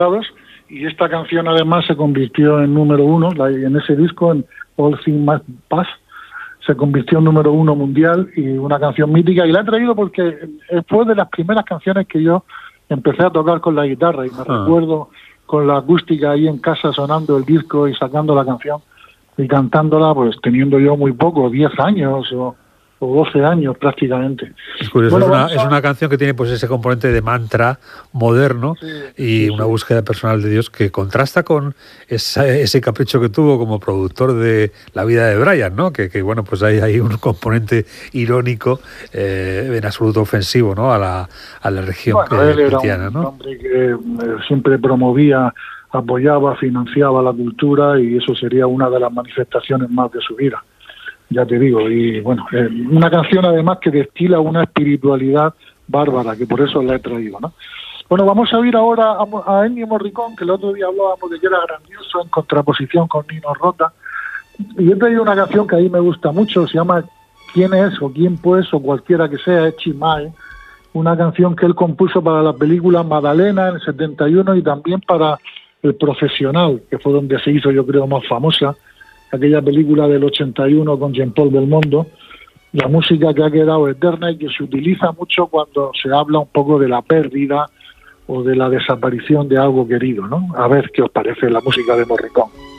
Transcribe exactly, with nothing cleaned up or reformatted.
y esta canción además se convirtió en número uno, la, en ese disco, en All Things Must Pass, se convirtió en número uno mundial y una canción mítica, y la he traído porque fue de las primeras canciones que yo empecé a tocar con la guitarra, y me ah. recuerdo con la acústica ahí en casa sonando el disco y sacando la canción y cantándola, pues teniendo yo muy poco, diez años o, o doce años prácticamente. Es curioso, bueno, es, una, a... es una canción que tiene pues ese componente de mantra moderno, sí, y sí, una sí. búsqueda personal de Dios que contrasta con esa, ese capricho que tuvo como productor de La vida de Brian, ¿no? Que, que bueno, pues hay, hay un componente irónico eh, en absoluto ofensivo, ¿no? A la, a la región bueno, él era cristiana, un ¿no? hombre que eh, siempre promovía, apoyaba, financiaba la cultura, y eso sería una de las manifestaciones más de su vida. Ya te digo, y bueno, eh, una canción además que destila una espiritualidad bárbara, que por eso la he traído, ¿no? Bueno, vamos a oír ahora a, a Ennio Morricone, que el otro día hablábamos de que era grandioso en contraposición con Nino Rota, y he traído una canción que a mí me gusta mucho, se llama ¿Quién es? o ¿Quién pues? o cualquiera que sea, es Chimae, una canción que él compuso para la película Magdalena en el setenta y uno y también para El Profesional, que fue donde se hizo, yo creo, más famosa, aquella película del ochenta y uno con Jean-Paul Belmondo, la música que ha quedado eterna y que se utiliza mucho cuando se habla un poco de la pérdida o de la desaparición de algo querido, ¿no? A ver qué os parece la música de Morricone.